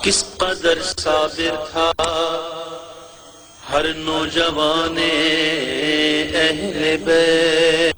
किस कदर साबिर था हर नौजवाने अहले बैत।